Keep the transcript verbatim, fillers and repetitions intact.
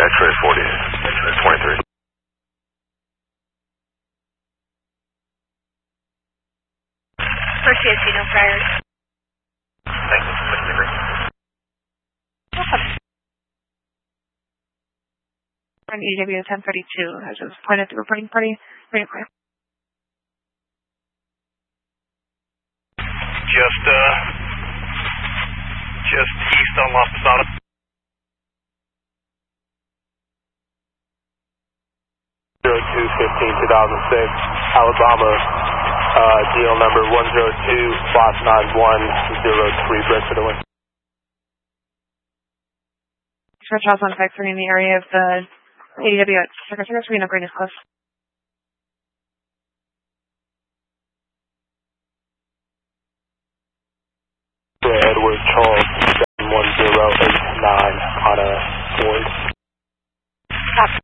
X-ray forty, X-ray twenty-three. First C S C, no priors. Thank you. An E W ten thirty-two has just pointed to the reporting party. Very clear. Just, uh, just east on La Posada. zero two fifteen two thousand six, Alabama, uh, deal number one zero two, boss nine one zero three, Brentford, Illinois. Dispatch house on factory in the area of the A D W at Circus Circus, we know green is close. Edward Charles, seven one zero eight nine on a Ford. Copy.